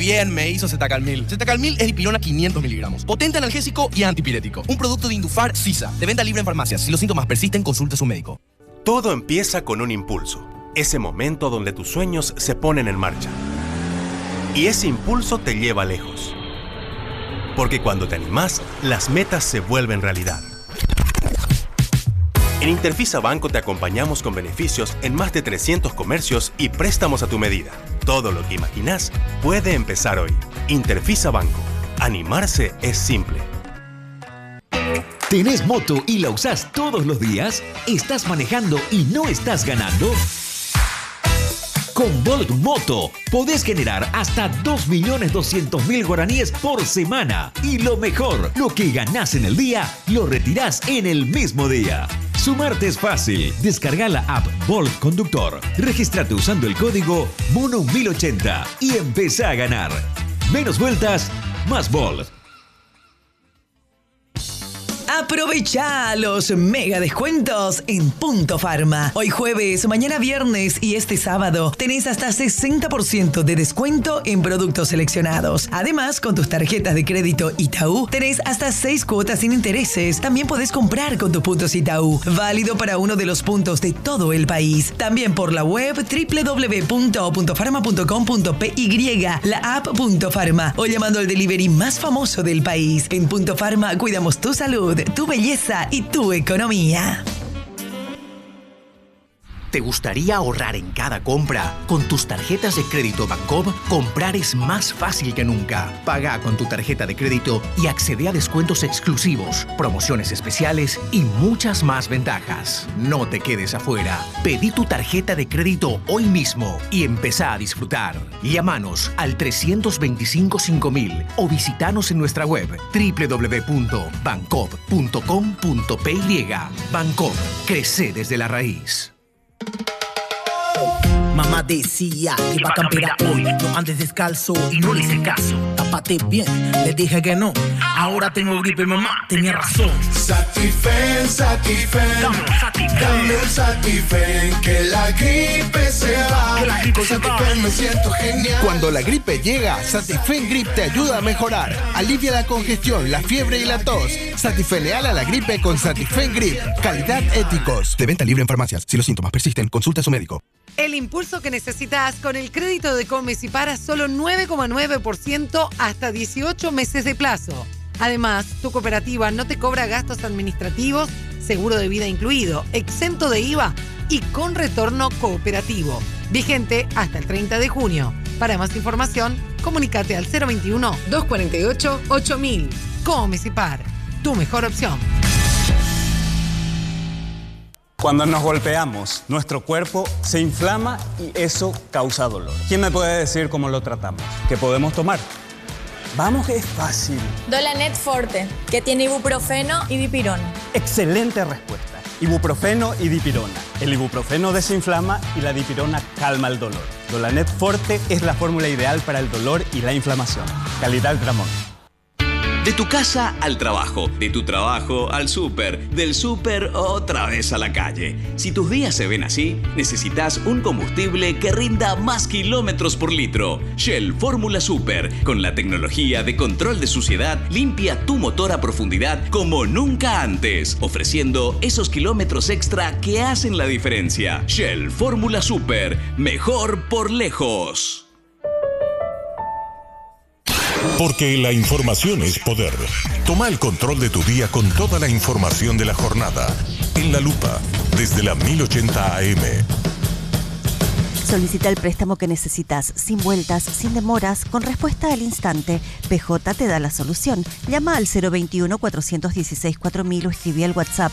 bien me hizo Zetacalmil. Zetacalmil es dipirona 500 miligramos. Potente analgésico y antipirético. Un producto de Indufar Sisa. De venta libre en farmacias. Si los síntomas persisten, consulte a su médico. Todo empieza con un impulso. Ese momento donde tus sueños se ponen en marcha. Y ese impulso te lleva lejos. Porque cuando te animás, las metas se vuelven realidad. En Interfisa Banco te acompañamos con beneficios en más de 300 comercios y préstamos a tu medida. Todo lo que imaginás puede empezar hoy. Interfisa Banco. Animarse es simple. ¿Tenés moto y la usás todos los días? ¿Estás manejando y no estás ganando? Con Volt Moto podés generar hasta 2.200.000 guaraníes por semana. Y lo mejor, lo que ganás en el día, lo retirás en el mismo día. Sumarte es fácil. Descarga la app Volt Conductor. Regístrate usando el código MONO1080 y empezá a ganar. Menos vueltas, más Volt. Aprovecha los mega descuentos en Punto Pharma. Hoy jueves, mañana viernes y este sábado tenés hasta 60% de descuento en productos seleccionados. Además, con tus tarjetas de crédito Itaú tenés hasta 6 cuotas sin intereses. También podés comprar con tus puntos Itaú. Válido para uno de los puntos de todo el país. También por la web www.puntofarma.com.py, la app Punto Pharma o llamando al delivery más famoso del país. En Punto Pharma cuidamos tu salud, tu belleza y tu economía. ¿Te gustaría ahorrar en cada compra? Con tus tarjetas de crédito Bancob, comprar es más fácil que nunca. Paga con tu tarjeta de crédito y accede a descuentos exclusivos, promociones especiales y muchas más ventajas. No te quedes afuera. Pedí tu tarjeta de crédito hoy mismo y empezá a disfrutar. Llámanos al 325-5000 o visitanos en nuestra web www.bancob.com.py. Bancob, crece desde la raíz. Mamá decía que iba a campear hoy. No andes descalzo y no le hice caso. Tápate bien, le dije que no. Ahora tengo gripe, mamá tenía razón. Satifen, Satifen. Dame un Satifen, que la gripe se va. Con Satifen me siento genial. Cuando la gripe llega, Satifen Grip te ayuda a mejorar. Alivia la congestión, la fiebre y la tos. Satifeneala a la gripe con Satifen Grip. Calidad Éticos. De venta libre en farmacias. Si los síntomas persisten, consulte a su médico. El impulso que necesitas con el crédito de Comes y para solo 9,9% hasta 18 meses de plazo. Además, tu cooperativa no te cobra gastos administrativos, seguro de vida incluido, exento de IVA y con retorno cooperativo. Vigente hasta el 30 de junio. Para más información, comunícate al 021-248-8000. Comes y Par, tu mejor opción. Cuando nos golpeamos, nuestro cuerpo se inflama y eso causa dolor. ¿Quién me puede decir cómo lo tratamos? ¿Qué podemos tomar? Vamos que es fácil. Dolanet Forte, que tiene ibuprofeno y dipirona. Excelente respuesta. Ibuprofeno y dipirona. El ibuprofeno desinflama y la dipirona calma el dolor. Dolanet Forte es la fórmula ideal para el dolor y la inflamación. Calidad Gramón. De tu casa al trabajo, de tu trabajo al súper, del súper otra vez a la calle. Si tus días se ven así, necesitas un combustible que rinda más kilómetros por litro. Shell Fórmula Super, con la tecnología de control de suciedad, limpia tu motor a profundidad como nunca antes, ofreciendo esos kilómetros extra que hacen la diferencia. Shell Fórmula Super, mejor por lejos. Porque la información es poder. Toma el control de tu día con toda la información de la jornada. En La Lupa, desde la 1080 AM. Solicita el préstamo que necesitas, sin vueltas, sin demoras, con respuesta al instante. PJ te da la solución. Llama al 021-416-4000 o escribí al WhatsApp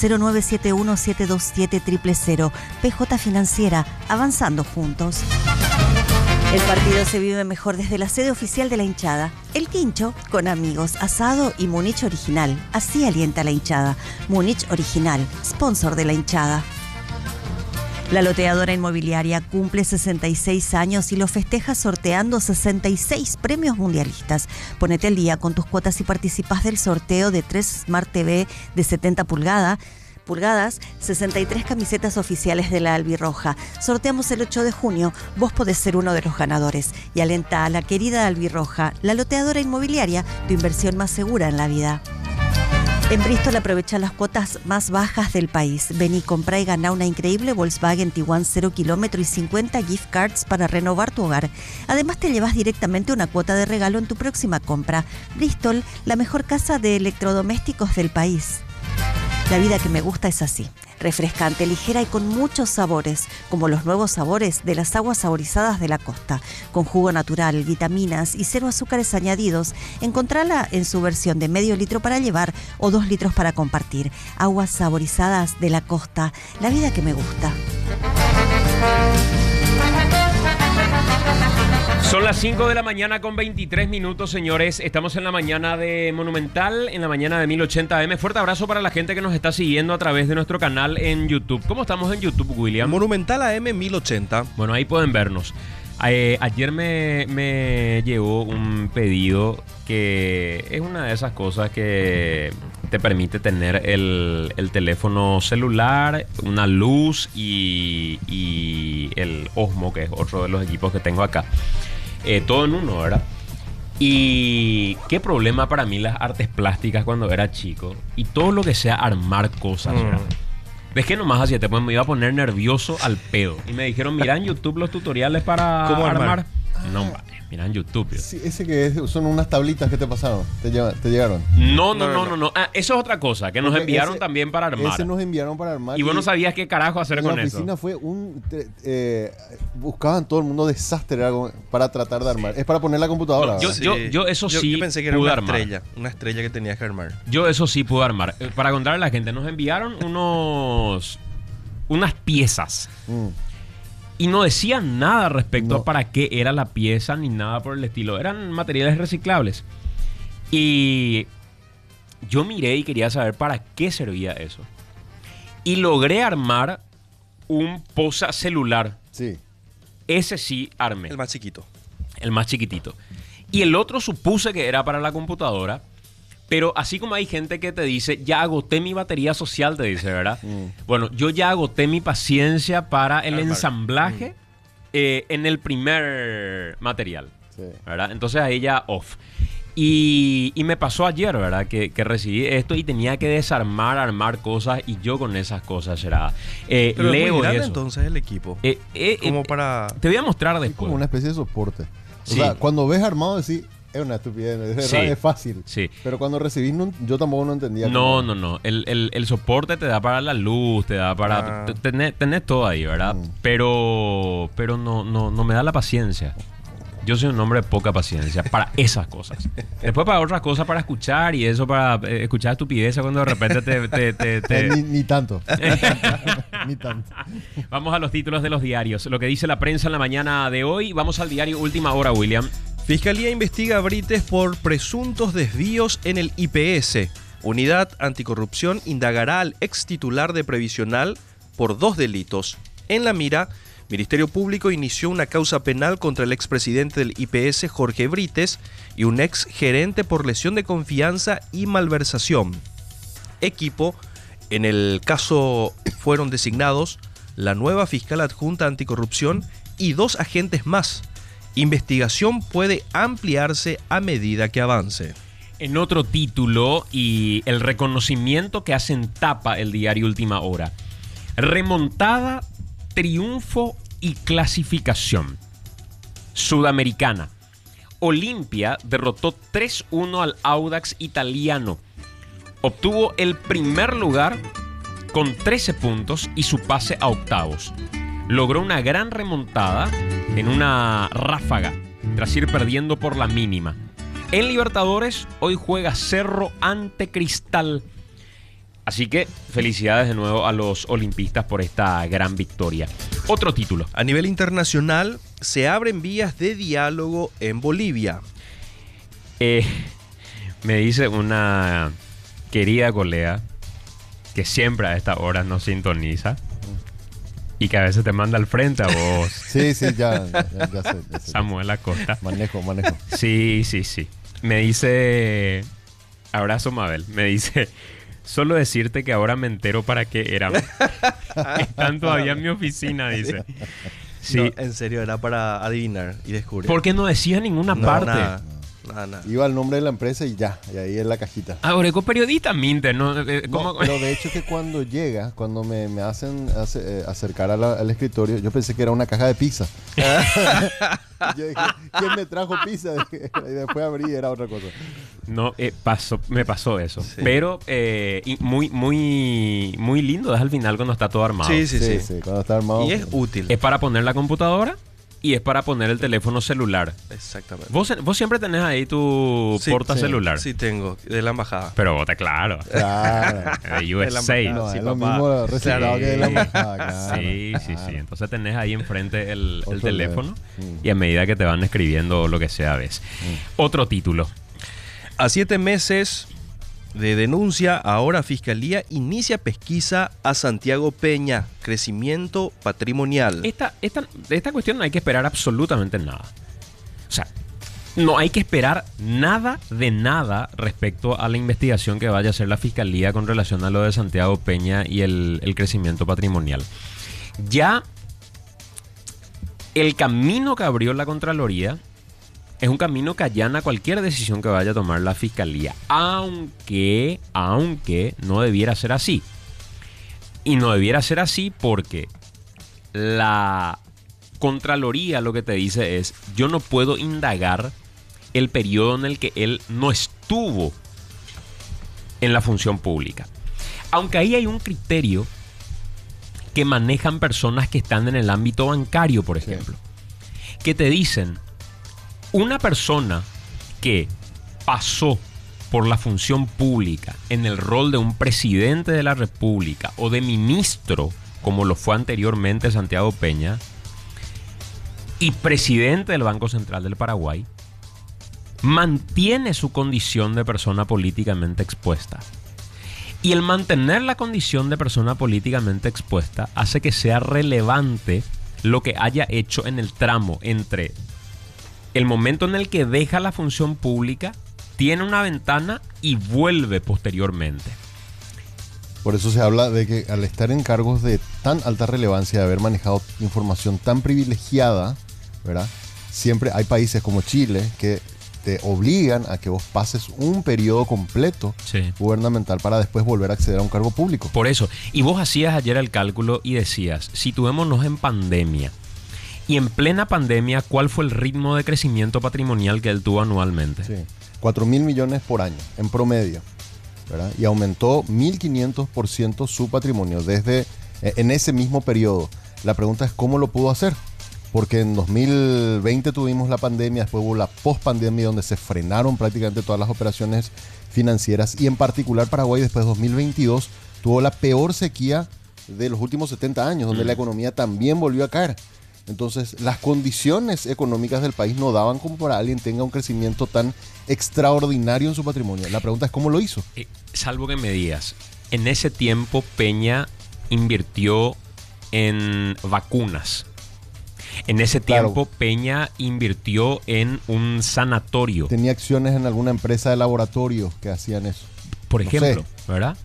0971-727-000. PJ Financiera, avanzando juntos. El partido se vive mejor desde la sede oficial de la hinchada. El Quincho, con amigos, asado y Múnich Original. Así alienta la hinchada. Múnich Original, sponsor de la hinchada. La loteadora inmobiliaria cumple 66 años y lo festeja sorteando 66 premios mundialistas. Ponete al día con tus cuotas y participás del sorteo de 3 Smart TV de 70 pulgadas pulgadas, 63 camisetas oficiales de la Albirroja. Sorteamos el 8 de junio. Vos podés ser uno de los ganadores. Y alenta a la querida Albirroja, la loteadora inmobiliaria, tu inversión más segura en la vida. En Bristol aprovecha las cuotas más bajas del país. Vení, comprá y gana una increíble Volkswagen Tiguan 0 kilómetro y 50 gift cards para renovar tu hogar. Además te llevas directamente una cuota de regalo en tu próxima compra. Bristol, la mejor casa de electrodomésticos del país. La vida que me gusta es así, refrescante, ligera y con muchos sabores, como los nuevos sabores de las aguas saborizadas de la costa, con jugo natural, vitaminas y 0 azúcares añadidos. Encontrala en su versión de medio litro para llevar o 2 litros para compartir. Aguas saborizadas de la costa, la vida que me gusta. Son las 5 de la mañana con 23 minutos, señores. Estamos en la mañana de Monumental, en la mañana de 1080 AM. Fuerte abrazo para la gente que nos está siguiendo a través de nuestro canal en YouTube. ¿Cómo estamos en YouTube, William? Monumental AM 1080. Bueno, ahí pueden vernos. Ayer me llegó un pedido que es una de esas cosas que te permite tener el teléfono celular, una luz y el Osmo, que es otro de los equipos que tengo acá. Todo en uno, ¿verdad? Y qué problema para mí las artes plásticas cuando era chico. Y todo lo que sea armar cosas, ¿verdad? Dejé nomás así, pues me iba a poner nervioso al pedo. Y me dijeron, mira en YouTube los tutoriales para ¿cómo armar? No, vale, mira en YouTube. Sí, ese que son unas tablitas que te pasaron, te llegaron. No. Eso es otra cosa, que nos enviaron también para armar. Ese nos enviaron para armar. Y vos no sabías qué carajo hacer con eso. En la oficina fue buscaban todo el mundo desastre para tratar de armar. Es para poner la computadora. Yo eso sí yo pensé que era una estrella que tenías que armar. Yo eso sí pude armar. Para contarle a la gente, nos enviaron unas piezas. Y no decían nada respecto a para qué era la pieza ni nada por el estilo. Eran materiales reciclables. Y yo miré y quería saber para qué servía eso. Y logré armar un posa celular. Sí. Ese sí armé. El más chiquito. El más chiquitito. Y el otro supuse que era para la computadora. Pero así como hay gente que te dice, ya agoté mi batería social, te dice, ¿verdad? Bueno, yo ya agoté mi paciencia para el ensamblaje en el primer material, ¿verdad? Entonces ahí ya off. Y me pasó ayer, ¿verdad? Que recibí esto y tenía que armar cosas y yo con esas cosas será. Pero Leo es muy grande eso. Entonces el equipo. Como para... Te voy a mostrar después. Como una especie de soporte. Sí. O sea, cuando ves armado decís, es una estupidez, es fácil. Sí. Pero cuando recibís, yo tampoco no entendía. No. El soporte te da para la luz, te da para... Tenés todo ahí, ¿verdad? Pero no me da la paciencia. Yo soy un hombre de poca paciencia para esas cosas. Después para otras cosas, para escuchar y eso, para escuchar estupideces cuando de repente Ni tanto. Ni tanto. Vamos a los títulos de los diarios. Lo que dice la prensa en la mañana de hoy. Vamos al diario Última Hora, William. Fiscalía investiga a Brites por presuntos desvíos en el IPS. Unidad Anticorrupción indagará al ex titular de Previsional por 2 delitos. En la mira, Ministerio Público inició una causa penal contra el expresidente del IPS, Jorge Brites, y un ex gerente por lesión de confianza y malversación. Equipo, en el caso fueron designados la nueva fiscal adjunta anticorrupción y 2 agentes más. Investigación puede ampliarse a medida que avance. En otro título y el reconocimiento que hacen tapa el diario Última Hora. Remontada, triunfo y clasificación. Sudamericana. Olimpia derrotó 3-1 al Audax italiano. Obtuvo el primer lugar con 13 puntos y su pase a octavos. Logró una gran remontada en una ráfaga tras ir perdiendo por la mínima. En Libertadores hoy juega Cerro ante Cristal. Así que felicidades de nuevo a los olimpistas por esta gran victoria. Otro título. A nivel internacional se abren vías de diálogo en Bolivia. Me dice una querida colega que siempre a estas horas nos sintoniza. Y que a veces te manda al frente a vos. Sí, ya sé. Samuel Acosta. Manejo. Sí. Me dice... Abrazo, Mabel. Me dice... Solo decirte que ahora me entero para qué eran. Están todavía en mi oficina, dice. Sí. No, en serio, era para adivinar y descubrir. Porque no decía ninguna parte. Nada. Iba el nombre de la empresa y ya, y ahí en la cajita. Ahora, periodista minte, ¿no? No, pero de hecho que cuando llega, cuando me hacen acercar al escritorio, yo pensé que era una caja de pizza. Yo dije, ¿quién me trajo pizza? Y después abrí y era otra cosa. No, me pasó eso. Sí. Pero muy lindo es al final cuando está todo armado. Sí, cuando está armado. Y es útil. Es para poner la computadora y es para poner el teléfono celular. Exactamente. ¿Vos siempre tenés ahí tu porta celular? Sí, tengo. De la embajada. Pero vos claro. De USA. No, es lo mismo resultado que de la embajada. Claro. Sí. Entonces tenés ahí enfrente el teléfono y a medida que te van escribiendo lo que sea ves. Otro título. A 7 meses de denuncia, ahora Fiscalía inicia pesquisa a Santiago Peña. Crecimiento patrimonial. De esta cuestión no hay que esperar absolutamente nada. O sea, no hay que esperar nada de nada respecto a la investigación que vaya a hacer la Fiscalía con relación a lo de Santiago Peña y el crecimiento patrimonial. Ya el camino que abrió la Contraloría es un camino que allana cualquier decisión que vaya a tomar la Fiscalía, aunque no debiera ser así. Y no debiera ser así porque la Contraloría lo que te dice es, yo no puedo indagar el periodo en el que él no estuvo en la función pública. Aunque ahí hay un criterio que manejan personas que están en el ámbito bancario, por ejemplo, que te dicen, una persona que pasó por la función pública en el rol de un presidente de la República o de ministro, como lo fue anteriormente Santiago Peña, y presidente del Banco Central del Paraguay, mantiene su condición de persona políticamente expuesta. Y el mantener la condición de persona políticamente expuesta hace que sea relevante lo que haya hecho en el tramo entre el momento en el que deja la función pública, tiene una ventana y vuelve posteriormente. Por eso se habla de que al estar en cargos de tan alta relevancia, de haber manejado información tan privilegiada, ¿verdad? Siempre hay países como Chile que te obligan a que vos pases un periodo completo gubernamental para después volver a acceder a un cargo público. Por eso. Y vos hacías ayer el cálculo y decías, situémonos en pandemia. Y en plena pandemia, ¿cuál fue el ritmo de crecimiento patrimonial que él tuvo anualmente? Sí, 4.000 millones por año, en promedio, ¿verdad? Y aumentó 1.500% su patrimonio en ese mismo periodo. La pregunta es, ¿cómo lo pudo hacer? Porque en 2020 tuvimos la pandemia, después hubo la pospandemia donde se frenaron prácticamente todas las operaciones financieras y en particular Paraguay después de 2022 tuvo la peor sequía de los últimos 70 años, donde la economía también volvió a caer. Entonces, las condiciones económicas del país no daban como para alguien tenga un crecimiento tan extraordinario en su patrimonio. La pregunta es, ¿cómo lo hizo? Salvo que me digas, en ese tiempo Peña invirtió en vacunas. En ese tiempo Peña invirtió en un sanatorio. Tenía acciones en alguna empresa de laboratorio que hacían eso. Por ejemplo, ¿verdad?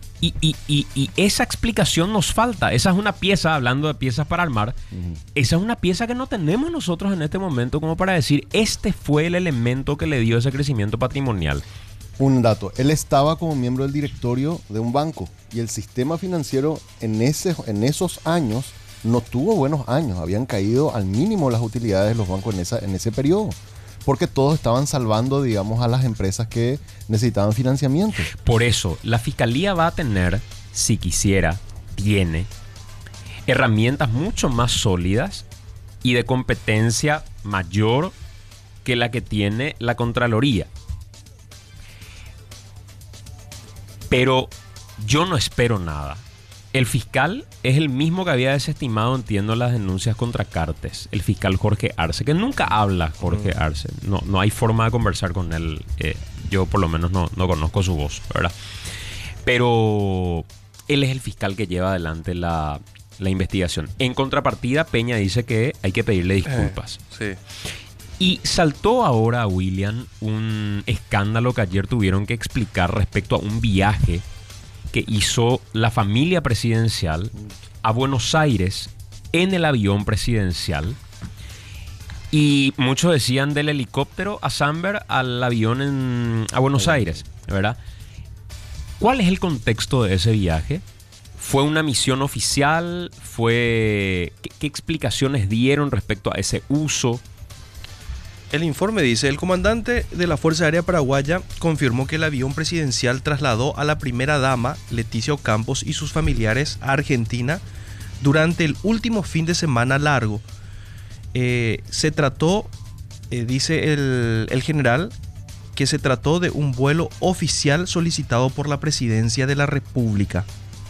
Y esa explicación nos falta. Esa es una pieza, hablando de piezas para armar, esa es una pieza que no tenemos nosotros en este momento como para decir, este fue el elemento que le dio ese crecimiento patrimonial. Un dato, él estaba como miembro del directorio de un banco y el sistema financiero en esos años no tuvo buenos años. Habían caído al mínimo las utilidades de los bancos en ese periodo. Porque todos estaban salvando, digamos, a las empresas que necesitaban financiamiento. Por eso, la Fiscalía va a tener, si quisiera, tiene herramientas mucho más sólidas y de competencia mayor que la que tiene la Contraloría. Pero yo no espero nada. El fiscal es el mismo que había desestimado, entiendo, las denuncias contra Cartes. El fiscal Jorge Arce, que nunca habla Jorge Arce. No hay forma de conversar con él. Yo por lo menos no conozco su voz, ¿verdad? Pero él es el fiscal que lleva adelante la investigación. En contrapartida, Peña dice que hay que pedirle disculpas. Sí. Y saltó ahora a William un escándalo que ayer tuvieron que explicar respecto a un viaje que hizo la familia presidencial a Buenos Aires en el avión presidencial. Y muchos decían del helicóptero a Samberg al avión a Buenos Aires, ¿verdad? ¿Cuál es el contexto de ese viaje? ¿Fue una misión oficial? ¿Qué explicaciones dieron respecto a ese uso? El informe dice, el comandante de la Fuerza Aérea Paraguaya confirmó que el avión presidencial trasladó a la primera dama, Leticia Ocampos, y sus familiares a Argentina durante el último fin de semana largo. Se trató, dice el general, que se trató de un vuelo oficial solicitado por la Presidencia de la República.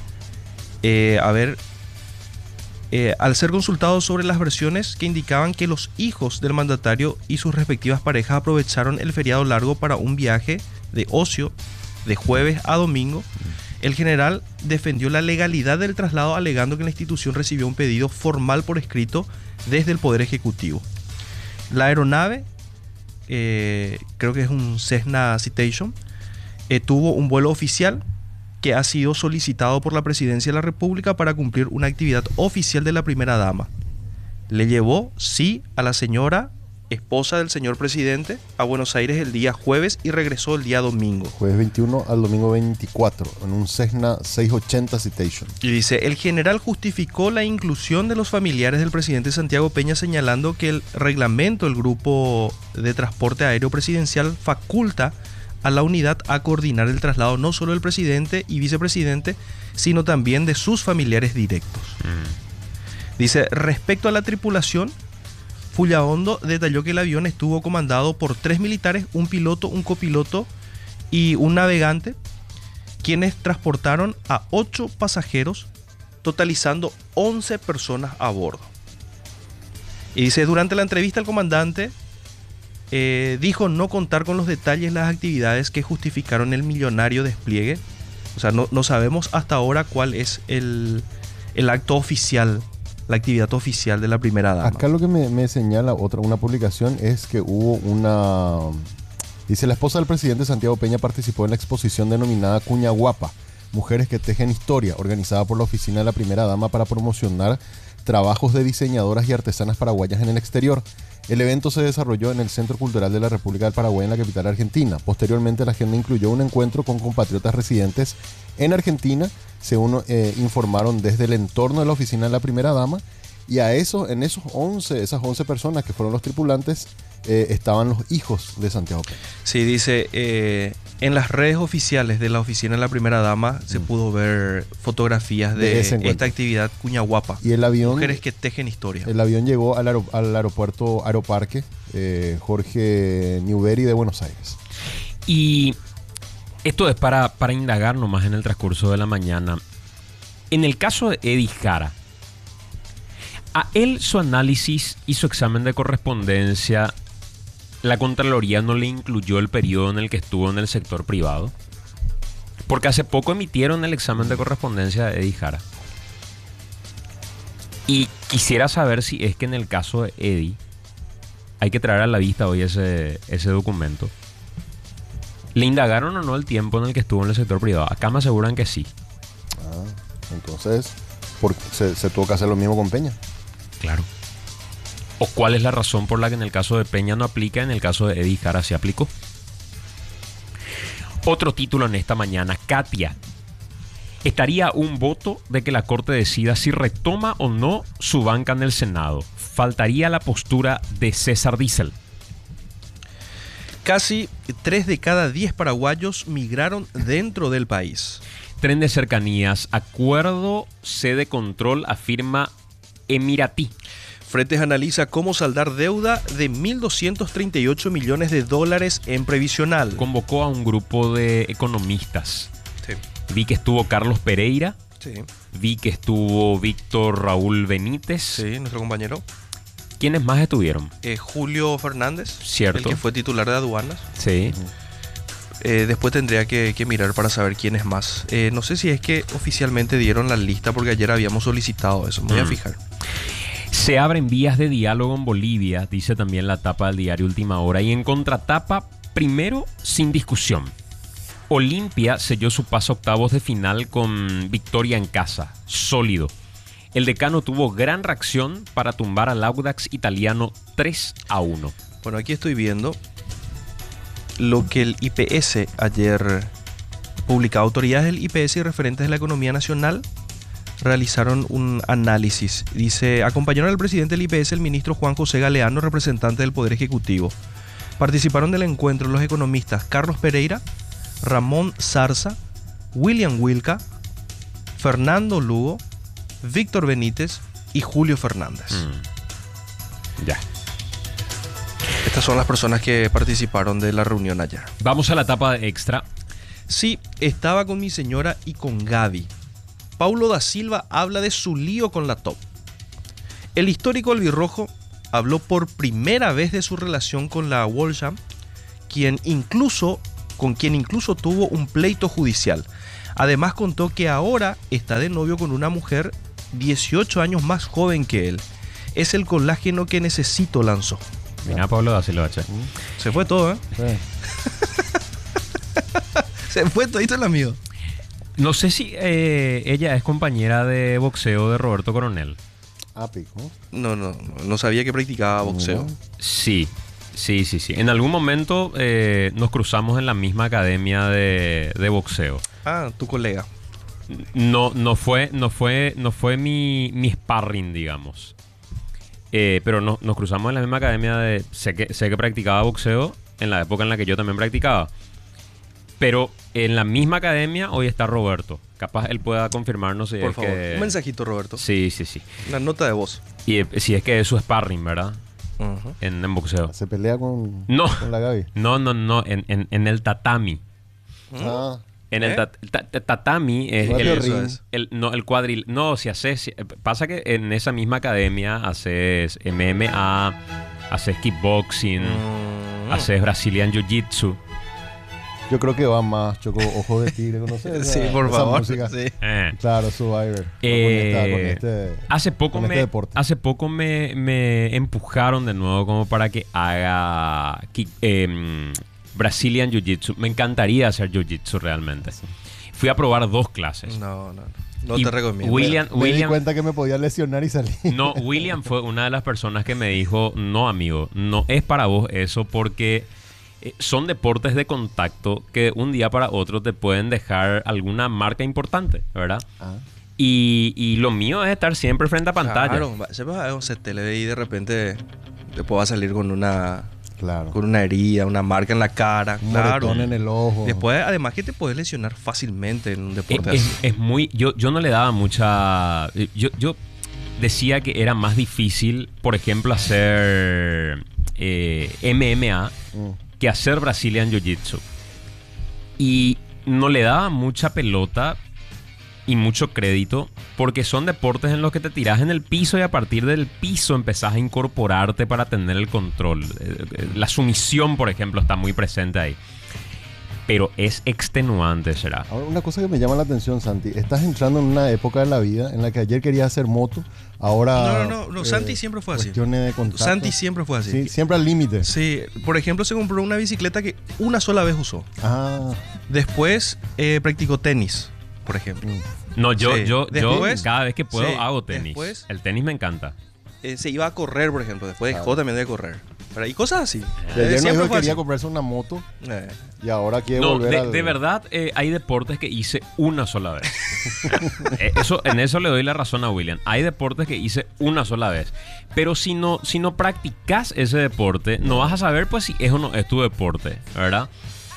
Al ser consultados sobre las versiones que indicaban que los hijos del mandatario y sus respectivas parejas aprovecharon el feriado largo para un viaje de ocio de jueves a domingo, el general defendió la legalidad del traslado, alegando que la institución recibió un pedido formal por escrito desde el Poder Ejecutivo. La aeronave, creo que es un Cessna Citation, tuvo un vuelo oficial que ha sido solicitado por la Presidencia de la República para cumplir una actividad oficial de la primera dama. Le llevó, sí, a la señora, esposa del señor presidente, a Buenos Aires el día jueves y regresó el día domingo. Jueves 21 al domingo 24, en un Cessna 680 Citation. Y dice, el general justificó la inclusión de los familiares del presidente Santiago Peña, señalando que el reglamento del Grupo de Transporte Aéreo Presidencial faculta a la unidad a coordinar el traslado no solo del presidente y vicepresidente, sino también de sus familiares directos. Dice, respecto a la tripulación, Fullaondo detalló que el avión estuvo comandado por 3 militares, un piloto, un copiloto y un navegante, quienes transportaron a 8 pasajeros, totalizando 11 personas a bordo. Y dice, durante la entrevista el comandante dijo no contar con los detalles de las actividades que justificaron el millonario despliegue. O sea, no sabemos hasta ahora cuál es el acto oficial, la actividad oficial de la primera dama. Acá lo que me señala una publicación es que hubo una... Dice, la esposa del presidente Santiago Peña participó en la exposición denominada Cuña Guapa, Mujeres que Tejen Historia, organizada por la oficina de la primera dama para promocionar trabajos de diseñadoras y artesanas paraguayas en el exterior. El evento se desarrolló en el Centro Cultural de la República del Paraguay, en la capital argentina. Posteriormente, la agenda incluyó un encuentro con compatriotas residentes en Argentina, según informaron desde el entorno de la oficina de la primera dama. Y esas 11 personas que fueron los tripulantes, estaban los hijos de Santiago Peña. Sí, dice, en las redes oficiales de la oficina de la primera dama se pudo ver fotografías de esta actividad Cuña Guapa. Y el avión, Mujeres que Tejen Historia. El avión llegó al aeropuerto Aeroparque Jorge Newbery de Buenos Aires. Y esto es para indagar nomás en el transcurso de la mañana. En el caso de Eddie Jara, a él su análisis y su examen de correspondencia, la Contraloría no le incluyó el periodo en el que estuvo en el sector privado, porque hace poco emitieron el examen de correspondencia de Eddie Jara. Y quisiera saber si es que en el caso de Eddie hay que traer a la vista hoy ese documento. ¿Le indagaron o no el tiempo en el que estuvo en el sector privado? Acá me aseguran que sí. Entonces, se tuvo que hacer lo mismo con Peña. Claro. ¿O cuál es la razón por la que en el caso de Peña no aplica, en el caso de Eddie Jara se aplicó? Otro título en esta mañana, Katia. Estaría un voto de que la Corte decida si retoma o no su banca en el Senado. Faltaría la postura de César Diesel. Casi 3 de cada 10 paraguayos migraron dentro del país. Tren de cercanías, acuerdo sede control, afirma Emiratí. Fretes analiza cómo saldar deuda de $1.238 millones en previsional. Convocó a un grupo de economistas. Sí. Vi que estuvo Carlos Pereira. Sí. Vi que estuvo Víctor Raúl Benítez. Sí, nuestro compañero. ¿Quiénes más estuvieron? Julio Fernández. Cierto. El que fue titular de aduanas. Sí. Después tendría que mirar para saber quiénes más. No sé si es que oficialmente dieron la lista, porque ayer habíamos solicitado eso. Me voy a fijar. Se abren vías de diálogo en Bolivia, dice también la tapa del diario Última Hora. Y en contratapa, primero, sin discusión. Olimpia selló su paso a octavos de final con victoria en casa, sólido. El Decano tuvo gran reacción para tumbar al Audax italiano 3-1. Bueno, aquí estoy viendo lo que el IPS ayer publicó. Autoridades del IPS y referentes de la economía nacional realizaron un análisis. Dice, acompañaron al presidente del IPS, el ministro Juan José Galeano, representante del Poder Ejecutivo. Participaron del encuentro los economistas Carlos Pereira, Ramón Zarza, William Wilca, Fernando Lugo, Víctor Benítez y Julio Fernández. Ya. Estas son las personas que participaron de la reunión ayer. Vamos a la etapa de extra. Sí, estaba con mi señora y con Gaby. Paulo da Silva habla de su lío con la top. El histórico albirrojo habló por primera vez de su relación con la Walsham, con quien incluso tuvo un pleito judicial. Además contó que ahora está de novio con una mujer 18 años más joven que él. Es el colágeno que necesito, lanzó. Mira, Pablo da Silva, che. Se fue todo, ¿eh? Se fue todito el amigo. No sé si ella es compañera de boxeo de Roberto Coronel. Pico. No sabía que practicaba boxeo. Sí. En algún momento nos cruzamos en la misma academia de boxeo. Ah, tu colega. No fue mi sparring, digamos. Pero nos cruzamos en la misma academia sé que practicaba boxeo en la época en la que yo también practicaba. Pero en la misma academia hoy está Roberto. Capaz él pueda confirmarnos si Por es favor, que... un mensajito, Roberto. Sí. Una nota de voz. Y si es que es su sparring, ¿verdad? En boxeo. ¿Se pelea con la Gaby? No. En el tatami. En el tatami es el cuadril. No, si haces... Pasa que en esa misma academia haces MMA, haces kickboxing, haces Brazilian Jiu-Jitsu. Yo creo que va más, Choco, Ojo de Tigre, ¿conoces? Sí, por favor. Música. Sí. Claro, Survivor. Hace poco me empujaron de nuevo como para que haga Brazilian Jiu-Jitsu. Me encantaría hacer Jiu-Jitsu realmente. Fui a probar 2 clases. No te recomiendo. Me di cuenta que me podía lesionar y salir. No, William fue una de las personas que me dijo, no, amigo, no es para vos eso porque... son deportes de contacto que un día para otro te pueden dejar alguna marca importante, ¿verdad? Y lo mío es estar siempre frente a pantalla. Claro, se te le ve y de repente te pueda salir con una herida, una marca en la cara, un moretón en el ojo. Después, además que te puedes lesionar fácilmente en un deporte así. Es muy... Yo no le daba mucha... Yo decía que era más difícil, por ejemplo, hacer MMA que hacer Brazilian Jiu-Jitsu. Y no le daba mucha pelota y mucho crédito porque son deportes en los que te tirás en el piso y a partir del piso empezás a incorporarte para tener el control. La sumisión, por ejemplo, está muy presente ahí. Pero es extenuante, será. Ahora, una cosa que me llama la atención, Santi. Estás entrando en una época de la vida en la que ayer querías hacer moto, ahora... No. Santi siempre fue así. Cuestiones de contacto. Santi siempre fue así. Sí, siempre al límite. Sí, por ejemplo, se compró una bicicleta que una sola vez usó. Después practicó tenis, por ejemplo. No, yo cada vez que puedo hago tenis. El tenis me encanta. Se iba a correr, por ejemplo. Después dejó también de correr. Pero hay cosas así. Ayer no dijo que quería comprarse una moto y ahora quiere volver de verdad, hay deportes que hice una sola vez. En eso le doy la razón a William. Hay deportes que hice una sola vez. Pero si no practicas ese deporte, no vas a saber pues si es o no es tu deporte, ¿verdad?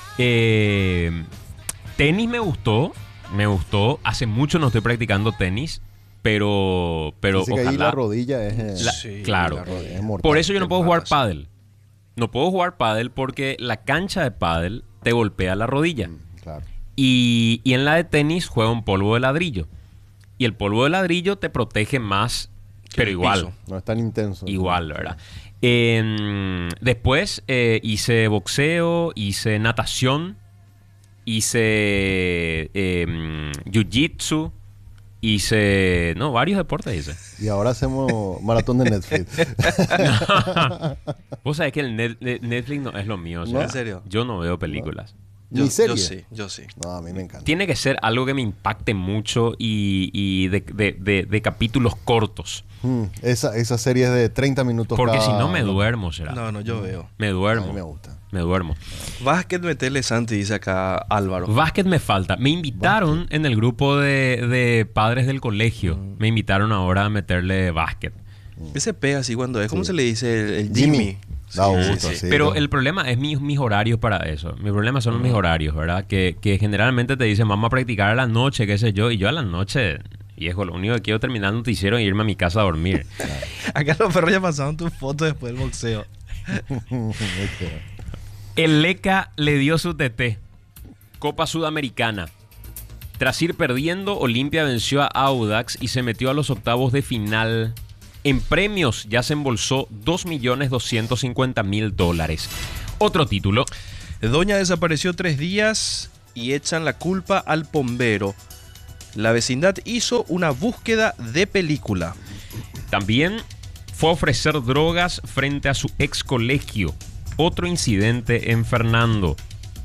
Tenis me gustó. Hace mucho no estoy practicando tenis. Pero dice que ojalá. ahí la rodilla es... claro. La rodilla es mortal. Por eso yo no puedo jugar pádel. No puedo jugar pádel porque la cancha de pádel te golpea la rodilla. Claro. Y en la de tenis juega un polvo de ladrillo. Y el polvo de ladrillo te protege más, pero igual. Piso. No es tan intenso. Igual, ¿verdad? Después hice boxeo, hice natación, hice jiu-jitsu. Hice, varios deportes hice. Y ahora hacemos maratón de Netflix. Vos sabés que el Netflix no es lo mío. O sea, ¿En serio? Yo no veo películas. ¿Mi serie? Yo sí. No, a mí me encanta. Tiene que ser algo que me impacte mucho y de capítulos cortos. Esa serie es de 30 minutos. Porque si no me duermo, será. No, yo veo. Me duermo. A mí me gusta. Me duermo. Básquet metele Santi, dice acá Álvaro. Básquet me falta. Me invitaron en el grupo de padres del colegio. Me invitaron ahora a meterle básquet. Ese pega así cuando es. ¿Cómo se le dice? El Jimmy. Da gusto, sí. Pero el problema es mis horarios para eso. Mi problema son mis horarios, ¿verdad? Que generalmente te dicen, vamos a practicar a la noche, qué sé yo. Y yo a la noche, viejo, lo único que quiero terminar el noticiero es irme a mi casa a dormir. Acá los perros ya pasaron tu foto después del boxeo. El Leca le dio su TT. Copa Sudamericana. Tras ir perdiendo, Olimpia venció a Audax y se metió a los octavos de final. En premios ya se embolsó $2.250.000. Otro título. Doña desapareció 3 días y echan la culpa al bombero. La vecindad hizo una búsqueda de película. También fue a ofrecer drogas frente a su ex colegio. Otro incidente en Fernando.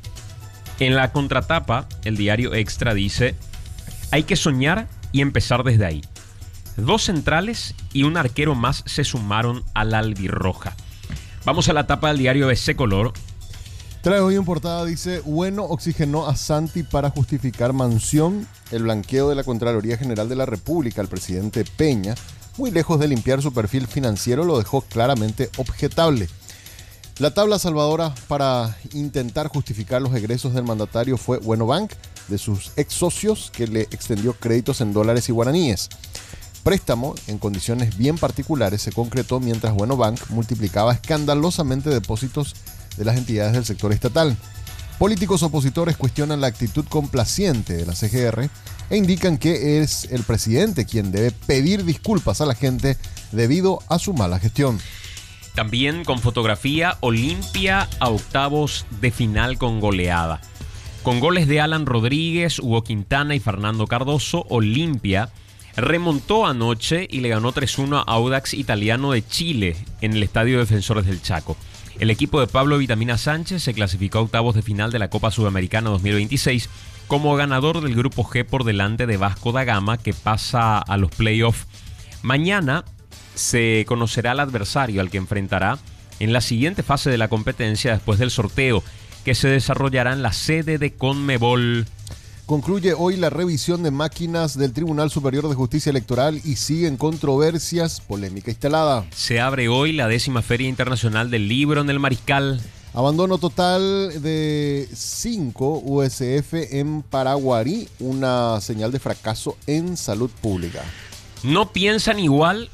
En la contratapa, el diario Extra dice: hay que soñar y empezar desde ahí. 2 centrales y un arquero más se sumaron a la albirroja. Vamos a la tapa del diario BC Color. Trae hoy en portada, dice: Bueno oxigenó a Santi para justificar mansión. El blanqueo de la Contraloría General de la República al presidente Peña, muy lejos de limpiar su perfil financiero, lo dejó claramente objetable. La tabla salvadora para intentar justificar los egresos del mandatario fue Bueno Bank, de sus ex socios, que le extendió créditos en dólares y guaraníes. Préstamo en condiciones bien particulares se concretó mientras Bueno Bank multiplicaba escandalosamente depósitos de las entidades del sector estatal. Políticos opositores cuestionan la actitud complaciente de la CGR e indican que es el presidente quien debe pedir disculpas a la gente debido a su mala gestión. También con fotografía, Olimpia a octavos de final con goleada. Con goles de Alan Rodríguez, Hugo Quintana y Fernando Cardoso, Olimpia remontó anoche y le ganó 3-1 a Audax Italiano de Chile en el Estadio Defensores del Chaco. El equipo de Pablo Vitamina Sánchez se clasificó a octavos de final de la Copa Sudamericana 2026 como ganador del Grupo G por delante de Vasco da Gama, que pasa a los playoffs. Mañana se conocerá el adversario al que enfrentará en la siguiente fase de la competencia después del sorteo, que se desarrollará en la sede de Conmebol. Concluye hoy la revisión de máquinas del Tribunal Superior de Justicia Electoral y siguen controversias, polémica instalada. Se abre hoy la 10ª Feria Internacional del Libro en el Mariscal. Abandono total de 5 USF en Paraguarí, una señal de fracaso en salud pública. No piensan igual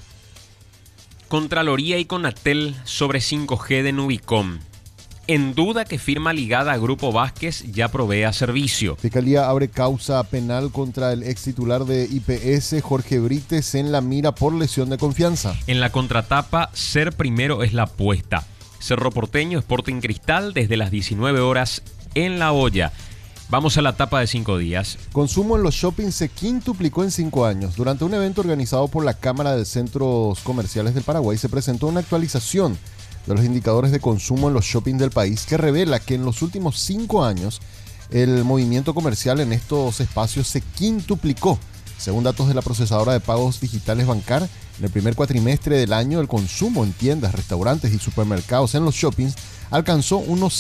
Contraloría y Conatel sobre 5G de Nubicom. En duda que firma ligada a Grupo Vázquez ya provea servicio. Fiscalía abre causa penal contra el ex titular de IPS, Jorge Brites, en la mira por lesión de confianza. En la contratapa, ser primero es la apuesta. Cerro Porteño, Sporting Cristal, desde las 19 horas en La Olla. Vamos a la tapa de 5 días. Consumo en los shoppings se quintuplicó en 5 años. Durante un evento organizado por la Cámara de Centros Comerciales del Paraguay se presentó una actualización de los indicadores de consumo en los shoppings del país que revela que en los últimos 5 años el movimiento comercial en estos espacios se quintuplicó. Según datos de la procesadora de pagos digitales Bancar, en el primer cuatrimestre del año el consumo en tiendas, restaurantes y supermercados en los shoppings alcanzó unos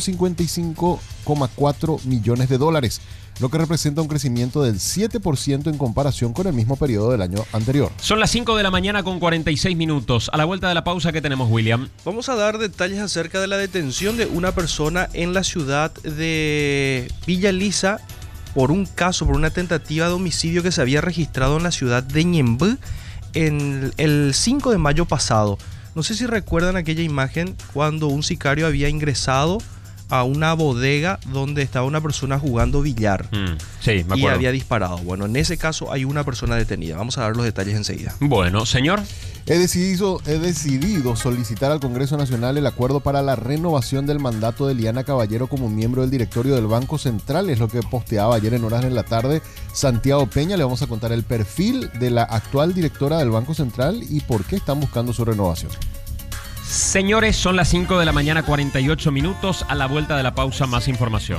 155,4 millones de dólares, lo que representa un crecimiento del 7% en comparación con el mismo periodo del año anterior. Son las 5 de la mañana con 46 minutos. A la vuelta de la pausa, ¿qué tenemos, William? Vamos a dar detalles acerca de la detención de una persona en la ciudad de Villa Lisa por una tentativa de homicidio que se había registrado en la ciudad de Ñemby en el 5 de mayo pasado. No sé si recuerdan aquella imagen cuando un sicario había ingresado a una bodega donde estaba una persona jugando billar. Sí, me acuerdo. Y había disparado. Bueno, en ese caso hay una persona detenida. Vamos a dar los detalles enseguida. Bueno, señor. He decidido solicitar al Congreso Nacional el acuerdo para la renovación del mandato de Liana Caballero como miembro del directorio del Banco Central. Es lo que posteaba ayer en horas de la tarde Santiago Peña. Le vamos a contar el perfil de la actual directora del Banco Central y por qué están buscando su renovación. Señores, son las 5 de la mañana, 48 minutos. A la vuelta de la pausa, más información.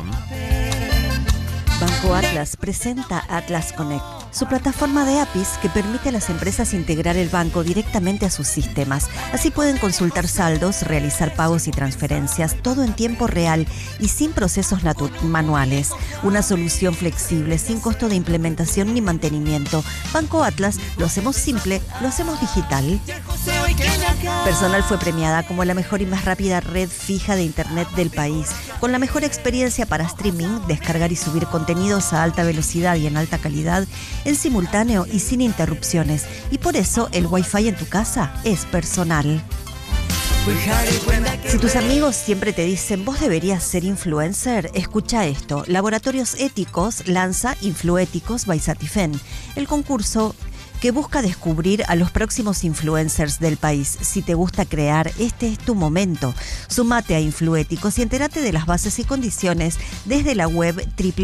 Banco Atlas presenta Atlas Connect, su plataforma de APIs que permite a las empresas integrar el banco directamente a sus sistemas. Así pueden consultar saldos, realizar pagos y transferencias, todo en tiempo real y sin procesos manuales. Una solución flexible, sin costo de implementación ni mantenimiento. Banco Atlas, lo hacemos simple, lo hacemos digital. Personal fue premiada como la mejor y más rápida red fija de internet del país, con la mejor experiencia para streaming, descargar y subir contenidos a alta velocidad y en alta calidad, en simultáneo y sin interrupciones. Y por eso el Wi-Fi en tu casa es Personal. Si tus amigos siempre te dicen vos deberías ser influencer, escucha esto. Laboratorios Éticos lanza Influéticos by Satifen, el concurso que busca descubrir a los próximos influencers del país. Si te gusta crear, este es tu momento. Sumate a Influéticos y entérate de las bases y condiciones desde la web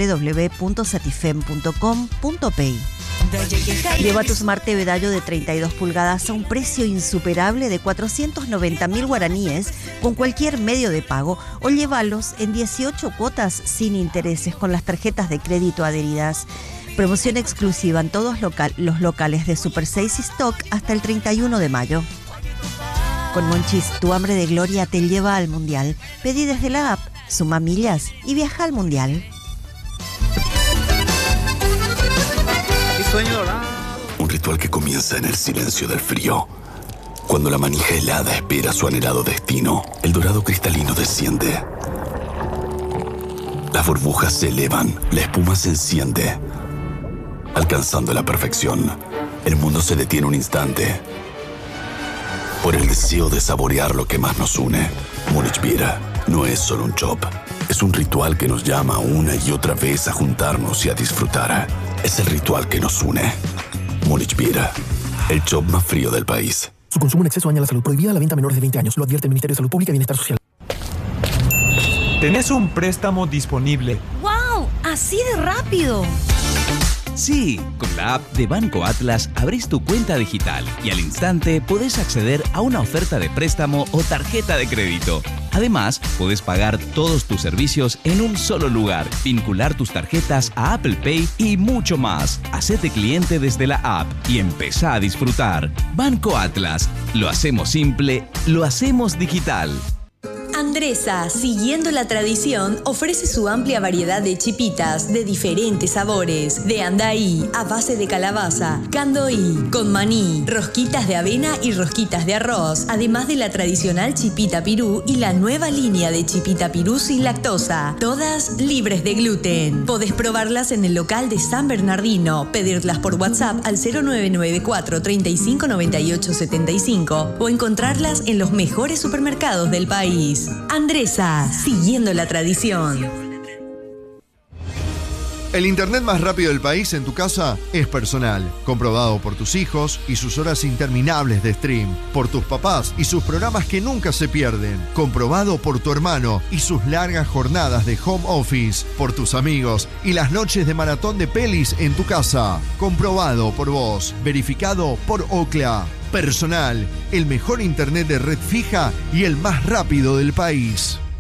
www.satifen.com.pi. Lleva tu Smart TV Dayo de 32 pulgadas a un precio insuperable de 490.000 guaraníes con cualquier medio de pago, o llévalos en 18 cuotas sin intereses con las tarjetas de crédito adheridas. Promoción exclusiva en todos los locales de Super 6 y Stock hasta el 31 de mayo. Con Monchis, tu hambre de gloria te lleva al Mundial. Pedí desde la app, suma millas y viaja al Mundial. Un ritual que comienza en el silencio del frío. Cuando la manija helada espera su anhelado destino, el dorado cristalino desciende. Las burbujas se elevan, la espuma se enciende. Alcanzando la perfección, el mundo se detiene un instante. Por el deseo de saborear lo que más nos une, Múnich Beer no es solo un chop. Es un ritual que nos llama una y otra vez a juntarnos y a disfrutar. Es el ritual que nos une. Múnich Beer, el chop más frío del país. Su consumo en exceso daña la salud. Prohibida la venta a menores de 20 años. Lo advierte el Ministerio de Salud Pública y Bienestar Social. Tenés un préstamo disponible. ¡Wow! ¡Así de rápido! Sí, con la app de Banco Atlas abrís tu cuenta digital y al instante podés acceder a una oferta de préstamo o tarjeta de crédito. Además, podés pagar todos tus servicios en un solo lugar, vincular tus tarjetas a Apple Pay y mucho más. Hacete cliente desde la app y empezá a disfrutar. Banco Atlas. Lo hacemos simple, lo hacemos digital. Andresa, siguiendo la tradición, ofrece su amplia variedad de chipitas de diferentes sabores, de andaí, a base de calabaza, candoí, con maní, rosquitas de avena y rosquitas de arroz, además de la tradicional chipita pirú y la nueva línea de chipita pirú sin lactosa, todas libres de gluten. Podés probarlas en el local de San Bernardino, pedirlas por WhatsApp al 0994 35 98 75 o encontrarlas en los mejores supermercados del país. Andresa, siguiendo la tradición. El internet más rápido del país en tu casa es Personal, comprobado por tus hijos y sus horas interminables de stream, por tus papás y sus programas que nunca se pierden, comprobado por tu hermano y sus largas jornadas de home office, por tus amigos y las noches de maratón de pelis en tu casa, comprobado por vos, verificado por Ookla. Personal, el mejor internet de red fija y el más rápido del país.